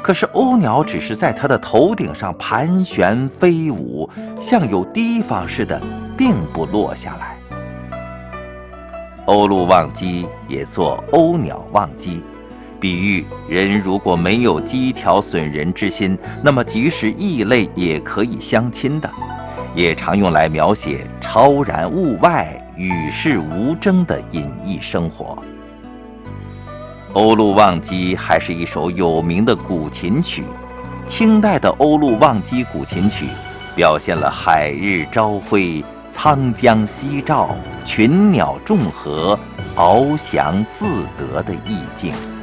可是鸥鸟只是在它的头顶上盘旋飞舞，像有提防似的，并不落下来。鸥鹭忘机也作鸥鸟忘机，比喻人如果没有机巧损人之心，那么即使异类也可以相亲的，也常用来描写超然物外、与世无争的隐逸生活。鸥鹭忘机还是一首有名的古琴曲，清代的《鸥鹭忘机古琴曲》表现了海日朝晖、沧江夕照、群鸟众和、翱翔自得的意境。